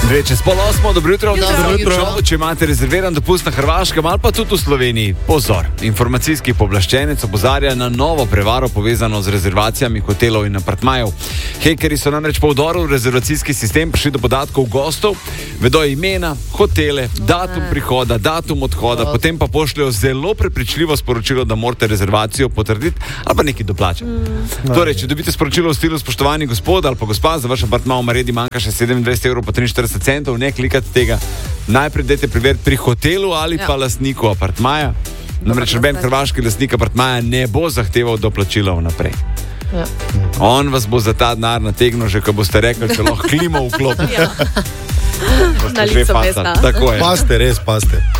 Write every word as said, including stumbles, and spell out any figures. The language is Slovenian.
Čez pol osmo, dobro jutro, Jutro. dobro jutro. Jutro. Če imate rezerviran dopust na Hrvaškem ali pa tudi v Sloveniji, pozor. Informacijski pooblaščenec opozarja na novo prevaro povezano z rezervacijami hotelov in apartmajev. Hekeri so namreč po vdoru v rezervacijski sistem prišli do podatkov gostov, vedo imena, hotele, datum prihoda, datum odhoda, Oh. potem pa pošljajo zelo prepričljivo sporočilo, da morate rezervacijo potrditi ali pa nekaj doplačati. Mm. Torej, če dobite sporočilo v stilu spoštovani gospod ali pa gospa, za vaš apartma v Maredi manjka še sedemindvajset evrov pa triinštirideset centov, ne klikate tega. Najprej dajte preveriti pri hotelu ali Ja. pa lastniku apartmaja. Namreč noben hrvaški lastnik apartmaja ne bo zahteval doplačila vnaprej. Ja. On vas bo za ta denar nategnil, že ko boste rekli, če lahko klimo vklopite. Ja. Na Že licu fasali. mesta. Tako je. Paste, res paste.